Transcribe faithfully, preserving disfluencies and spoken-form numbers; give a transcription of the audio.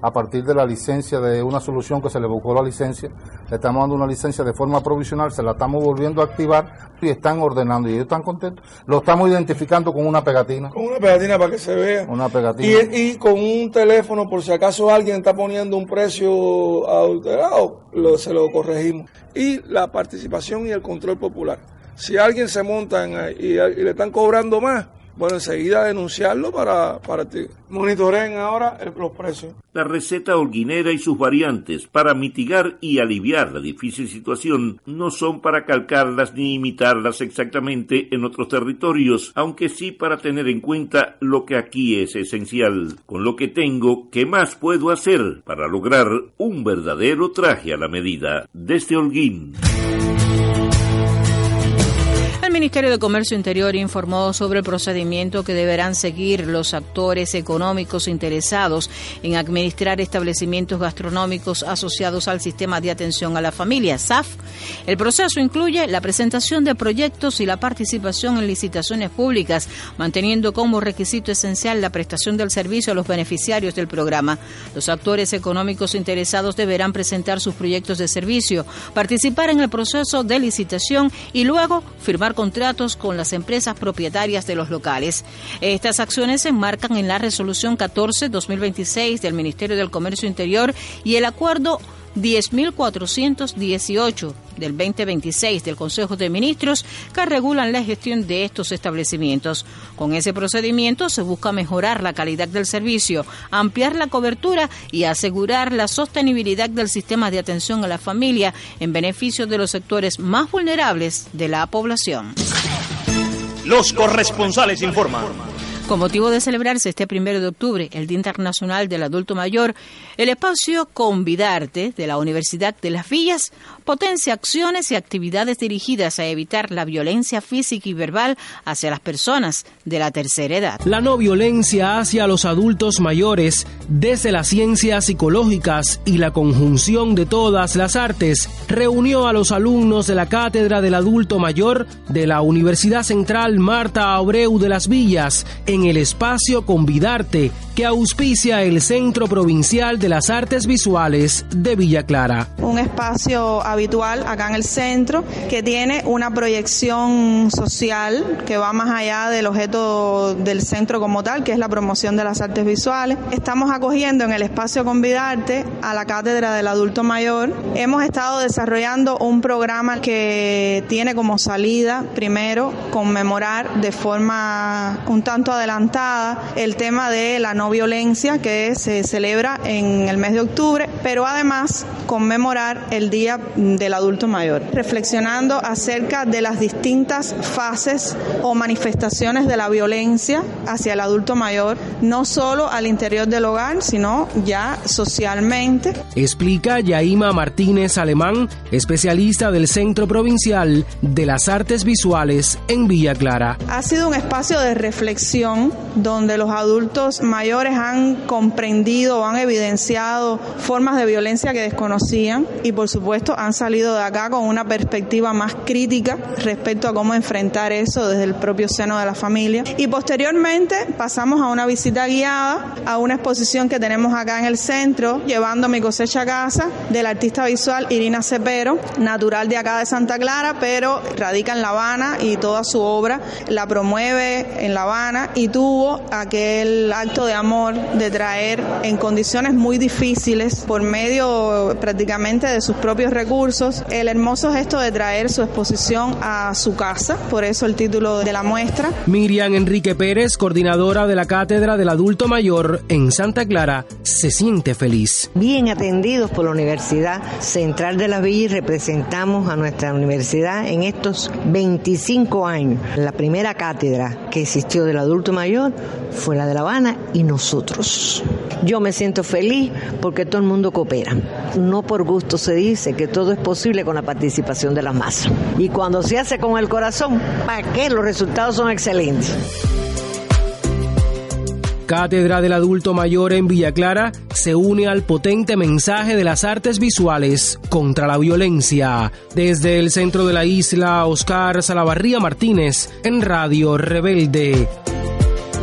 a partir de la licencia de una solución que se le buscó la licencia, le estamos dando una licencia de forma provisional, se la estamos volviendo a activar y están ordenando y ellos están contentos. Lo estamos identificando con una pegatina. Con una pegatina para que se vea. Una pegatina. Y, y con un teléfono por si acaso alguien está poniendo un precio adulterado, lo, se lo corregimos. Y la participación y el control popular. Si alguien se monta en, y, y le están cobrando más, bueno, enseguida denunciarlo para, para que monitoreen ahora el, los precios. La receta holguinera y sus variantes para mitigar y aliviar la difícil situación no son para calcarlas ni imitarlas exactamente en otros territorios, aunque sí para tener en cuenta lo que aquí es esencial. Con lo que tengo, ¿qué más puedo hacer para lograr un verdadero traje a la medida? Desde Holguín. El Ministerio de Comercio Interior informó sobre el procedimiento que deberán seguir los actores económicos interesados en administrar establecimientos gastronómicos asociados al Sistema de Atención a la Familia, S A F. El proceso incluye la presentación de proyectos y la participación en licitaciones públicas, manteniendo como requisito esencial la prestación del servicio a los beneficiarios del programa. Los actores económicos interesados deberán presentar sus proyectos de servicio, participar en el proceso de licitación y luego firmar contratos con las empresas propietarias de los locales. Estas acciones se enmarcan en la Resolución catorce dos mil veintiséis del Ministerio del Comercio Interior y el Acuerdo diez mil cuatrocientos dieciocho del veinte veintiséis del Consejo de Ministros que regulan la gestión de estos establecimientos. Con ese procedimiento se busca mejorar la calidad del servicio, ampliar la cobertura y asegurar la sostenibilidad del sistema de atención a la familia en beneficio de los sectores más vulnerables de la población. Los corresponsales informan. Con motivo de celebrarse este primero de octubre, el Día Internacional del Adulto Mayor, el espacio Convidarte de la Universidad de Las Villas potencia acciones y actividades dirigidas a evitar la violencia física y verbal hacia las personas de la tercera edad. La no violencia hacia los adultos mayores, desde las ciencias psicológicas y la conjunción de todas las artes, reunió a los alumnos de la Cátedra del Adulto Mayor de la Universidad Central Marta Abreu de Las Villas en el espacio Convidarte, que auspicia el Centro Provincial de las Artes Visuales de Villa Clara. Un espacio habitual acá en el centro que tiene una proyección social que va más allá del objeto del centro como tal, que es la promoción de las artes visuales. Estamos acogiendo en el espacio Convidarte a la Cátedra del Adulto Mayor. Hemos estado desarrollando un programa que tiene como salida, primero, conmemorar de forma un tanto adelantada el tema de la no violencia que se celebra en el mes de octubre, pero además conmemorar el Día del Adulto Mayor, reflexionando acerca de las distintas fases o manifestaciones de la violencia hacia el adulto mayor, no solo al interior del hogar, sino ya socialmente. Explica Yaima Martínez Alemán, especialista del Centro Provincial de las Artes Visuales en Villa Clara. Ha sido un espacio de reflexión donde los adultos mayores han comprendido o han evidenciado formas de violencia que desconocían y por supuesto han salido de acá con una perspectiva más crítica respecto a cómo enfrentar eso desde el propio seno de la familia. Y posteriormente pasamos a una visita guiada a una exposición que tenemos acá en el centro, Llevando mi cosecha a casa, del artista visual Irina Cepero, natural de acá de Santa Clara, pero radica en La Habana y toda su obra la promueve en La Habana y tuvo aquel acto de amor de traer en condiciones muy difíciles, por medio prácticamente de sus propios recursos, el hermoso gesto de traer su exposición a su casa, por eso el título de la muestra. Miriam Enrique Pérez, coordinadora de la Cátedra del Adulto Mayor en Santa Clara, se siente feliz. Bien atendidos por la Universidad Central de Las Villas, representamos a nuestra universidad en estos veinticinco años. La primera cátedra que existió del adulto mayor fue la de La Habana y nosotros. Yo me siento feliz porque todo el mundo coopera. No por gusto se dice que todo es posible con la participación de las masas. Y cuando se hace con el corazón, ¿para qué? Los resultados son excelentes. Cátedra del Adulto Mayor en Villa Clara se une al potente mensaje de las artes visuales contra la violencia. Desde el centro de la isla, Oscar Salavarría Martínez, en Radio Rebelde.